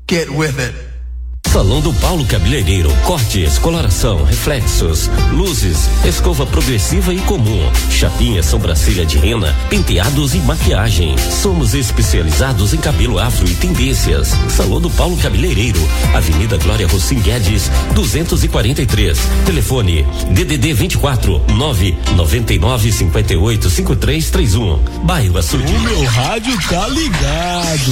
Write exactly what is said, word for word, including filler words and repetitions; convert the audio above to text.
Get with it. Salão do Paulo Cabeleireiro, cortes, coloração, reflexos, luzes, escova progressiva e comum, chapinha, sobrancelha de rena, penteados e maquiagem. Somos especializados em cabelo afro e tendências. Salão do Paulo Cabeleireiro, Avenida Glória Rossim Guedes, duzentos e quarenta e três. Telefone D D D vinte e quatro, nove nove nove, cinquenta e oito, cinquenta e três trinta e um. Bairro Açude. O meu rádio tá ligado.